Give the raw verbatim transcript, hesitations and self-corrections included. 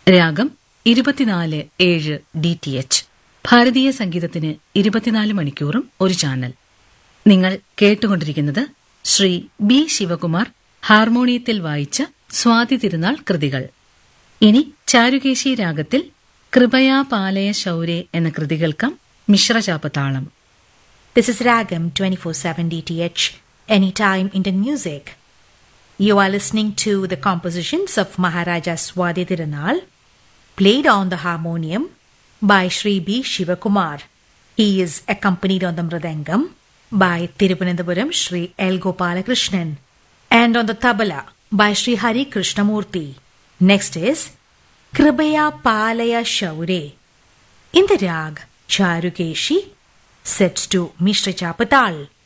രാഗം ഇരുപത്തിനാല് ഏഴ് ഡി ടി എച്ച്. ഭാരതീയ സംഗീതത്തിന് ഇരുപത്തിനാല് മണിക്കൂറും ഒരു ചാനൽ. നിങ്ങൾ കേട്ടുകൊണ്ടിരിക്കുന്നത് ശ്രീ ബി ശിവകുമാർ ഹാർമോണിയത്തിൽ വായിച്ച സ്വാതി തിരുനാൾ കൃതികൾ. ഇനി ചാരുകേശി രാഗത്തിൽ കൃപയാ പാലയ ശൗരേ എന്ന കൃതി കേൾക്കാം. മിശ്രചാപതാളം. This is Ragam twenty-four seven D T H, anytime Indian music. You are listening to the compositions of Maharaja Swati Tirunal, played on the harmonium by Sri B. Shivakumar. He is accompanied on the mridangam by Thiruvananthapuram Sri L. Gopalakrishnan and on the tabla by Sri Hari Krishnamurthy. Next is Kribaya Palaya Shaure in the rag Charukeshi, set to Mishra Chapatal.